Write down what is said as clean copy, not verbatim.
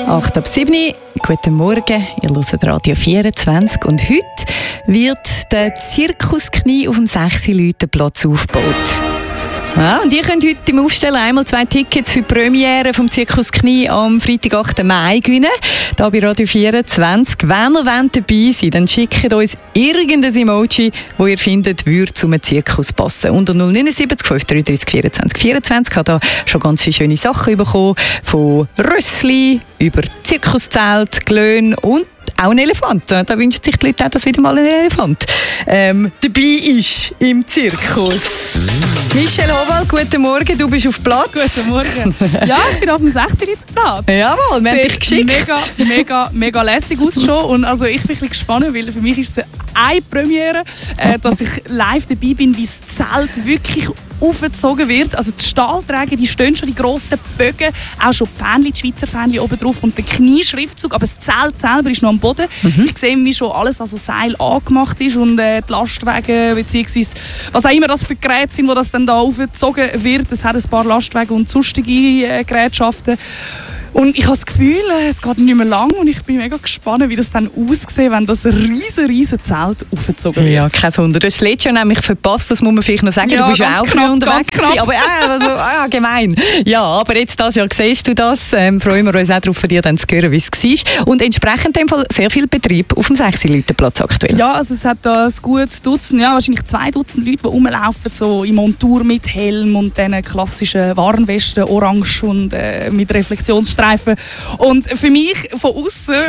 8 ab 7. Guten Morgen, ihr hört Radio 24 und heute wird der Zirkusknie auf dem 6-Leuten-Platz aufgebaut. Ja, und ihr könnt heute im Aufsteller einmal 2 Tickets für die Premiere vom Zirkusknie am Freitag, 8. Mai gewinnen. Hier bei Radio 24. Wenn ihr dabei seid, dann schickt uns irgendein Emoji, das ihr findet, würde zum Zirkus passen. Unter 079 533 24 24 hat da schon ganz viele schöne Sachen bekommen. Von Rössli über Zirkuszelt, Glöhn und auch ein Elefant. Da wünschen sich die Leute auch, dass wieder mal ein Elefant dabei ist im Zirkus. Michelle Howald, guten Morgen, du bist auf Platz. Guten Morgen. Ja, ich bin auf dem 6-Leuten-Platz. Jawohl, wir haben dich geschickt. Mega lässig aus schon. Und also ich bin ein bisschen gespannt, weil für mich ist es eine Premiere, dass ich live dabei bin, wie das Zelt wirklich aufgezogen wird. Also die Stahlträger, die stehen schon, die grossen Bögen, auch schon die Fähnchen, die Schweizer Fähnchen oben drauf und der Knieschriftzug, aber das Zelt selber ist noch am Boden. Ich sehe, wie schon alles also Seil angemacht ist und die Lastwagen, beziehungsweise was auch immer das für Geräte sind, wo das dann da aufgezogen wird. Es hat ein paar Lastwagen und sonstige Gerätschaften. Und ich habe das Gefühl, es geht nicht mehr lang und ich bin mega gespannt, wie das dann aussieht, wenn das riesen Zelt aufgezogen wird. Ja, kein Wunder. Du hast das letzte Jahr nämlich verpasst, das muss man vielleicht noch sagen. Ja, du bist ja auch früh unterwegs gewesen. Aber gemein. Ja, aber jetzt dieses Jahr siehst du das. Freuen wir uns auch darauf, von dir dann zu hören, wie es war. Und entsprechend in dem Fall sehr viel Betrieb auf dem 6-Leuten-Platz aktuell. Ja, also es hat da ein gutes Dutzend, ja, wahrscheinlich 2 Dutzend Leute, die rumlaufen, so in Montur mit Helm und diesen klassischen Warnwesten, orange und mit Reflexionsstreifen. Und für mich von außen